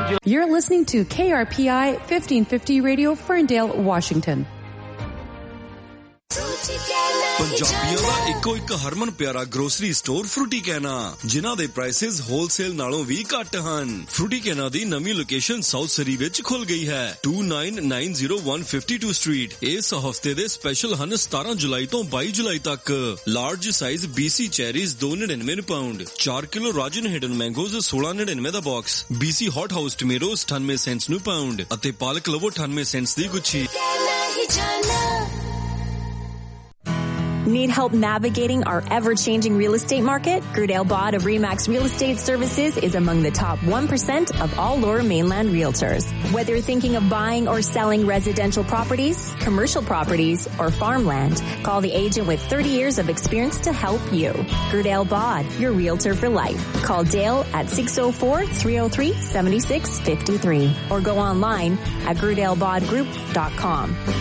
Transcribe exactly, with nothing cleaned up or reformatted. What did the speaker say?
You're listening to K R P I fifteen fifty Radio, Ferndale, Washington. ਪੰਜਾਬੀਆਂ ਦਾ ਇੱਕੋ ਇੱਕ ਹਰਮਨ ਪਿਆਰਾ grocery store Frooti ਕੈਨਾ, ਜਿਨ੍ਹਾਂ ਦੇ ਪ੍ਰਾਈਸਿਸ ਹੋਲਸੇਲ ਨਾਲੋਂ ਵੀ ਘੱਟ ਹਨ। ਫਰੂਟੀ ਕੈਨਾ ਦੀ ਨਵੀਂ ਲੋਕੇਸ਼ਨ ਸਾਊਥ ਸਰੀ ਵਿੱਚ ਖੁੱਲ ਗਈ ਹੈ, two nine nine zero one five two street. ਇਸ ਹਫਤੇ ਦੇ ਸਪੈਸ਼ਲ ਹਨ ਸਤਾਰਾਂ ਜੁਲਾਈ ਤੋਂ ਬਾਈ ਜੁਲਾਈ ਤੱਕ। ਲਾਰਜ ਸਾਈਜ਼ ਬੀਸੀ ਚੈਰੀਜ਼ ਦੋ ਨੜਿਨਵੇਂ ਪਾਉਂਡ, ਚਾਰ ਕਿਲੋ ਰਾਜਨ ਹਿਡਨ ਮੈਂਗੋਜ਼ ਸੋਲਾਂ ਨੜਿਨਵੇਂ the box, BC hot house ਟਮੇਟੋਜ਼ ਅਠਾਨਵੇਂ ਸੈਂਟਸ ਨੂੰ ਪਾਉਂਡ ਅਤੇ ਪਾਲਕ ਲਵੋ ਅਠਾਨਵੇਂ cents the ਗੁੱਛੀ। Need help navigating our ever-changing real estate market? Gerdale Bod of Remax Real Estate Services is among the top one percent of all Lower Mainland realtors. Whether you're thinking of buying or selling residential properties, commercial properties, or farmland, call the agent with thirty years of experience to help you. Gerdale Bod, your realtor for life. Call Dale at six oh four, three oh three, seven six five three or go online at gerdale bod group dot com.